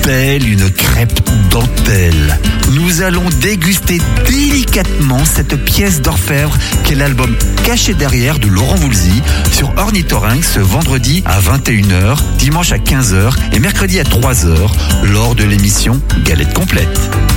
telle une crêpe dentelle. Nous allons déguster délicatement cette pièce d'orfèvre qu'est l'album Caché derrière de Laurent Voulzy sur Ornithorynx ce vendredi à 21h, dimanche à 15h et mercredi à 3h lors de l'émission Galette complète.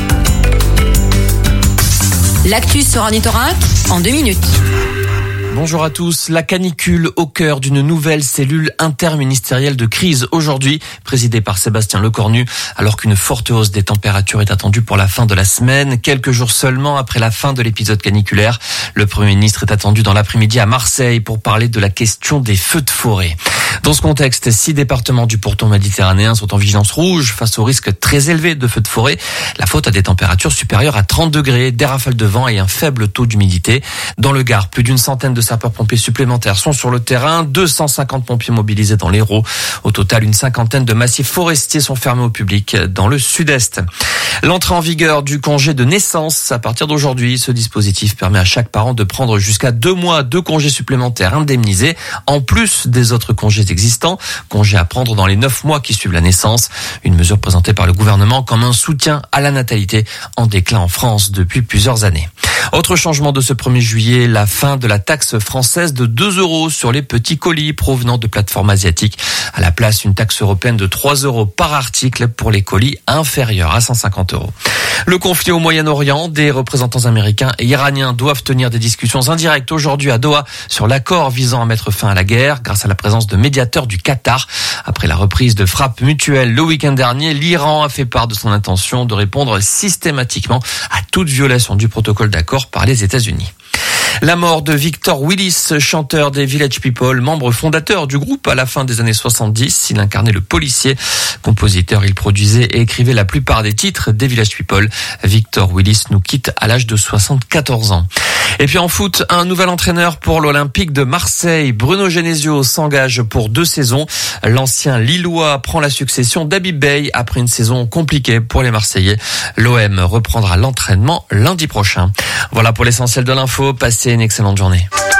L'actu sur Ornithorynx en 2 minutes. Bonjour à tous. La canicule au cœur d'une nouvelle cellule interministérielle de crise aujourd'hui, présidée par Sébastien Lecornu, alors qu'une forte hausse des températures est attendue pour la fin de la semaine. Quelques jours seulement après la fin de l'épisode caniculaire, le Premier ministre est attendu dans l'après-midi à Marseille pour parler de la question des feux de forêt. Dans ce contexte, 6 départements du pourtour méditerranéen sont en vigilance rouge face au risque très élevé de feux de forêt. La faute à des températures supérieures à 30 degrés, des rafales de vent et un faible taux d'humidité. Dans le Gard, plus d'une centaine de sapeurs-pompiers supplémentaires sont sur le terrain, 250 pompiers mobilisés dans l'Hérault. Au total, une cinquantaine de massifs forestiers sont fermés au public dans le sud-est. L'entrée en vigueur du congé de naissance à partir d'aujourd'hui. Ce dispositif permet à chaque parent de prendre jusqu'à 2 mois de congés supplémentaires indemnisés, en plus des autres congés existants. Congés à prendre dans les 9 mois qui suivent la naissance. Une mesure présentée par le gouvernement comme un soutien à la natalité en déclin en France depuis plusieurs années. Autre changement de ce 1er juillet, la fin de la taxe française de 2 € sur les petits colis provenant de plateformes asiatiques. À la place, une taxe européenne de 3 € par article pour les colis inférieurs à 150 €. Le conflit au Moyen-Orient, des représentants américains et iraniens doivent tenir des discussions indirectes aujourd'hui à Doha sur l'accord visant à mettre fin à la guerre grâce à la présence de médiateurs du Qatar. Après la reprise de frappes mutuelles le week-end dernier, l'Iran a fait part de son intention de répondre systématiquement à toute violation du protocole d'accord par les États-Unis. La mort de Victor Willis, chanteur des Village People, membre fondateur du groupe à la fin des années 70. Il incarnait le policier. Compositeur, il produisait et écrivait la plupart des titres des Village People. Victor Willis nous quitte à l'âge de 74 ans. Et puis en foot, un nouvel entraîneur pour l'Olympique de Marseille. Bruno Genesio s'engage pour 2 saisons. L'ancien Lillois prend la succession d'Habib Beye après une saison compliquée pour les Marseillais. L'OM reprendra l'entraînement lundi prochain. Voilà pour l'essentiel de l'info. Passez une excellente journée.